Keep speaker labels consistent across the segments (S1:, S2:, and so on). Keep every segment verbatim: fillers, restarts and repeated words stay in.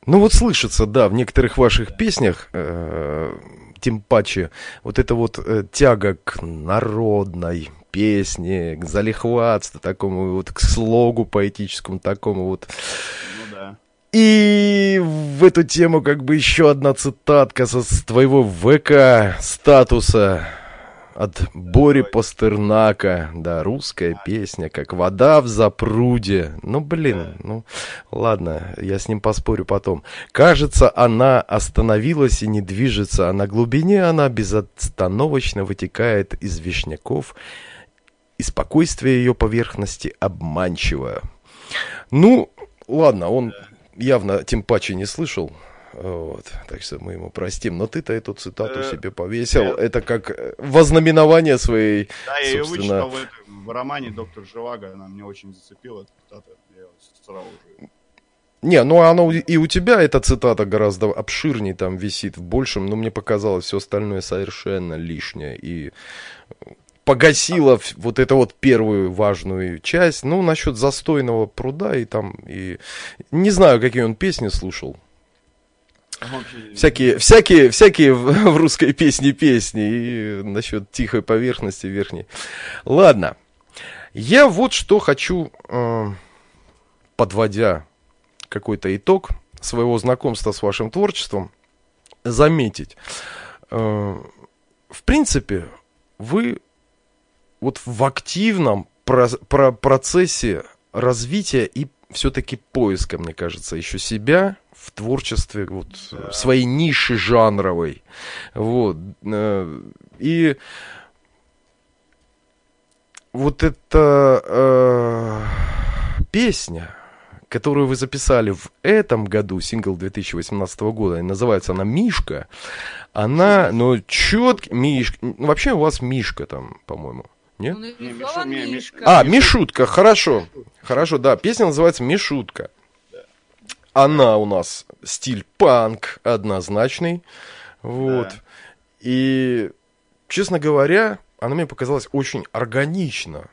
S1: Ну вот слышится, да, в некоторых ваших песнях, э, тем паче, вот эта вот э, тяга к народной песне, к залихватству такому, вот к слогу поэтическому такому вот.
S2: Ну да.
S1: И в эту тему как бы еще одна цитатка со, с твоего ВК статуса от Бори Пастернака. Да, русская песня, как вода в запруде. Ну, блин, ну, ладно, я с ним поспорю потом. Кажется, она остановилась и не движется, а на глубине она безостановочно вытекает из вишняков, и спокойствие ее поверхности обманчиво. Ну, ладно, он явно тем паче не слышал. Вот, так что мы ему простим. Но ты-то эту цитату
S2: Э,
S1: себе повесил.
S2: я-
S1: Это как вознаменование своей,
S2: Да, я ее
S1: собственно...
S2: вычитал в, этом, в романе «Доктор Живаго», она меня очень зацепила, эта цитата. Я сразу же...
S1: Не, ну оно и у тебя эта цитата гораздо обширнее там висит, в большем, но мне показалось все остальное совершенно лишнее. И погасила в- вот эту вот первую важную часть. Ну, насчет застойного пруда и там... И... Не знаю, какие он песни слушал.
S2: Вообще,
S1: Всякие, всякие, всякие в, в русской песне песни и насчет тихой поверхности верхней. Ладно, я вот что хочу, э, подводя какой-то итог своего знакомства с вашим творчеством, заметить. Э, в принципе, вы вот в активном про, про- процессе развития и все-таки поиска, мне кажется, еще себя в творчестве, вот,
S2: Да.
S1: в своей нише жанровой. Вот. э, И вот эта э, песня, которую вы записали в этом году, сингл две тысячи восемнадцатого года, и называется она «Мишка», она, ну, четко... Мишка... ну, Вообще у вас Мишка там, по-моему. Нет?
S3: Ну,
S2: Не,
S3: нарисован
S2: Мишу- не,
S3: Мишка.
S1: А, Мишутка, хорошо. Хорошо, да, песня называется «Мишутка». Она у нас стиль панк однозначный. Вот.
S2: Да.
S1: И, честно говоря, она мне показалась очень органично.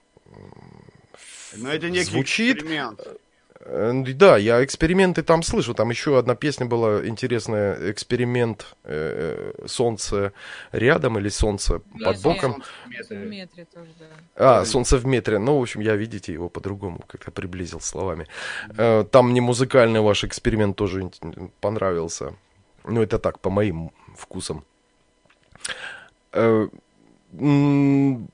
S2: Но это некий
S1: Звучит.
S2: эксперимент.
S1: Э, Да, я эксперименты там слышу. Там еще одна песня была интересная. Эксперимент э, э, «Солнце рядом» или «Солнце под
S3: Нет,
S1: боком».
S3: В метре тоже, да.
S1: А, «Солнце в метре». Ну, в общем, я, видите, его по-другому как-то приблизил словами. Э, Там мне музыкальный ваш эксперимент тоже ин- понравился. Ну, это так, по моим вкусам. Э, м,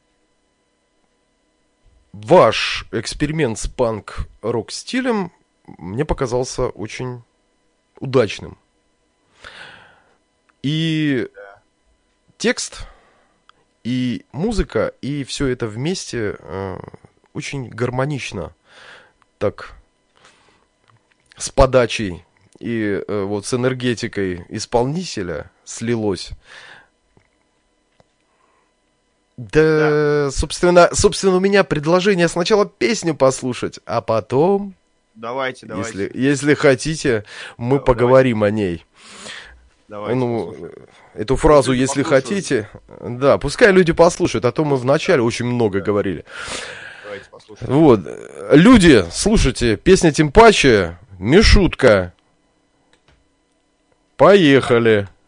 S1: Ваш эксперимент с панк-рок стилем мне показался очень удачным. И текст, и музыка, и все это вместе э, очень гармонично так с подачей и э, вот с энергетикой исполнителя слилось. Да, собственно, собственно, у меня предложение сначала песню послушать, а потом,
S2: Давайте, давайте.
S1: если, если хотите, мы
S2: Да,
S1: поговорим о ней.
S2: давайте
S1: Ну,
S2: послушаем.
S1: эту фразу,
S2: Люди
S1: если
S2: послушают.
S1: хотите, да, пускай люди послушают, а то мы вначале очень много говорили.
S2: Давайте послушаем.
S1: Вот, люди, слушайте, песня тем паче, Мишутка. Поехали.